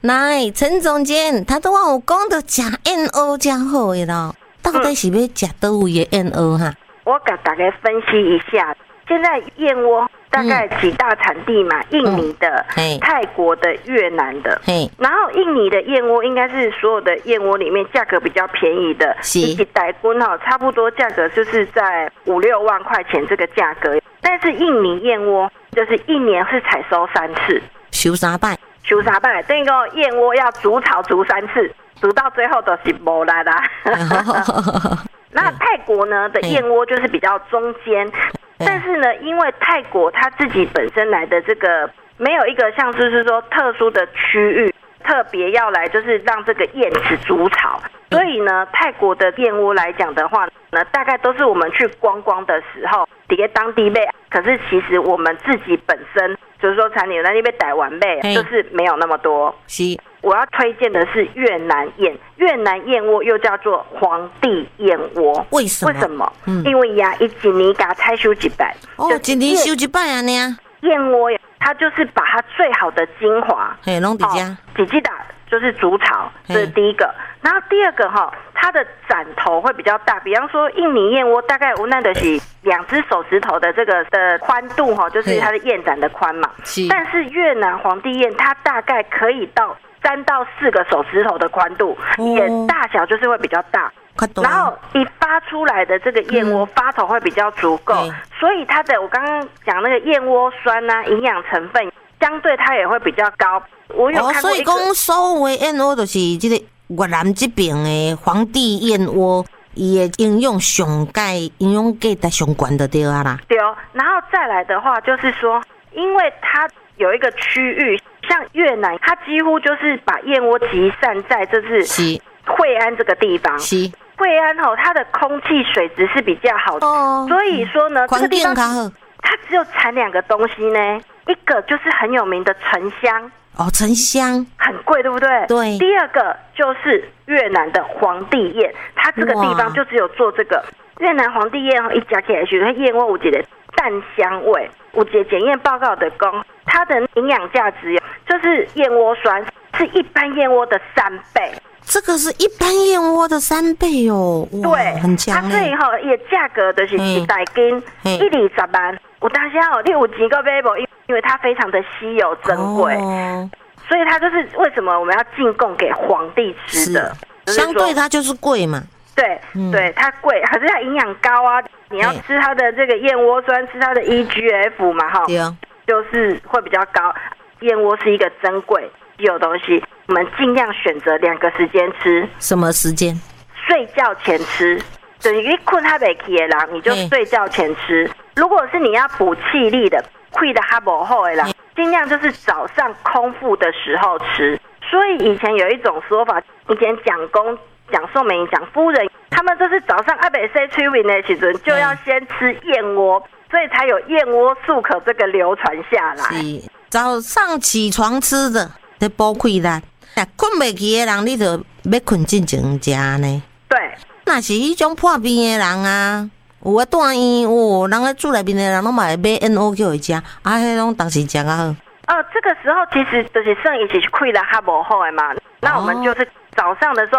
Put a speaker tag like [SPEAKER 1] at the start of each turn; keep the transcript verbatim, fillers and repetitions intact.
[SPEAKER 1] 来，陈总监，他都话有讲到食燕窝真好的咯，到底是要食倒位的燕窝哈？
[SPEAKER 2] 我给大家分析一下，现在燕窝大概几大产地嘛，嗯、印尼的、嗯、泰国的、越南的，然后印尼的燕窝应该是所有的燕窝里面价格比较便宜的，一起代工哈，差不多价格就是在五六万块钱这个价格。但是印尼燕窝就是一年是采收三次，
[SPEAKER 1] 收三摆，
[SPEAKER 2] 收三摆，等于说燕窝要煮炒煮三次，煮到最后都是没啦啦。那泰国呢的燕窝就是比较中间。但是呢，因为泰国它自己本身来的这个没有一个像就是说特殊的区域，特别要来就是让这个燕子筑巢，所以呢，泰国的燕窝来讲的话呢，大概都是我们去观光的时候，底下当地卖。可是其实我们自己本身就是说产品在那边逮完卖，就是没有那么多。
[SPEAKER 1] 是。
[SPEAKER 2] 我要推荐的是越南燕，越南燕窝又叫做皇帝燕窝。
[SPEAKER 1] 为什么？
[SPEAKER 2] 为什么？嗯、因为呀，一一年给它采收一摆。
[SPEAKER 1] 哦，一年收一摆啊呢？
[SPEAKER 2] 燕窝它就是把它最好的精华，
[SPEAKER 1] 嘿，弄底家，
[SPEAKER 2] 几几打就是筑巢，这是第一个。然后第二个哈，它的斩头会比较大，比方说印尼燕窝大概无奈的是两只手指头的这个的宽度哈，就是它的燕斩的宽嘛。但是越南皇帝燕它大概可以到三到四个手指头的宽度，也大小就是会比较大。然后一发出来的这个燕窝发头会比较足够，所以它的我刚刚讲那个燕窝酸啊，营养成分相对它也会比较高。我有看过一个，
[SPEAKER 1] 哦，所以讲所有的燕窝就是这个越南这边的皇帝燕窝，伊的营养上盖营养价值上悬的对啊啦。
[SPEAKER 2] 对哦，然后再来的话就是说，因为它有一个区域，像越南，它几乎就是把燕窝集散在就是惠安这个地方。
[SPEAKER 1] 是。
[SPEAKER 2] 惠安吼，它的空气水质是比较好的，哦、所以说呢，这个地方它只有产两个东西呢，一个就是很有名的沉香，
[SPEAKER 1] 哦，沉香
[SPEAKER 2] 很贵，对不对？
[SPEAKER 1] 对。
[SPEAKER 2] 第二个就是越南的皇帝燕，它这个地方就只有做这个越南皇帝燕，一加起来是它燕窝有一个淡香味，有一个检验报告的讲，它的营养价值就是燕窝酸是一般燕窝的三倍。
[SPEAKER 1] 这个是一般燕窝的三倍哦，
[SPEAKER 2] 对，
[SPEAKER 1] 很强
[SPEAKER 2] 哎。它所以吼，也价格就是一袋斤一厘十万。我当下哦，你有几个买不？因为它非常的稀有珍贵，哦、所以它就是为什么我们要进贡给皇帝吃的。
[SPEAKER 1] 相对它就是贵嘛。
[SPEAKER 2] 对，嗯、对，它贵，可是它营养高啊。你要吃它的这个燕窝酸，吃它的 E G F 嘛，哈，就是会比较高。燕窝是一个珍贵有东西，我们尽量选择两个时间吃。
[SPEAKER 1] 什么时间？
[SPEAKER 2] 睡觉前吃。就是你困还没起的人，你就睡觉前吃。如果是你要补气力的，气的还不好的人，尽量就是早上空腹的时候吃。所以以前有一种说法，以前蒋公、蒋宋美龄、蒋夫人，他们就是早上还没睡催眠的时阵，就要先吃燕窝，所以才有燕窝素可这个流传下来。
[SPEAKER 1] 是早上起床吃的。在补气力，困袂起的人，你就要困进前食呢。
[SPEAKER 2] 对，
[SPEAKER 1] 那是迄种破病的人啊，有啊住院哦，人咧住内面的人拢嘛会买燕窝叫伊食，啊，迄拢当时食啊好。
[SPEAKER 2] 哦，这个时候其实就是算伊是气力较无好的嘛，那我们就是早上的时候。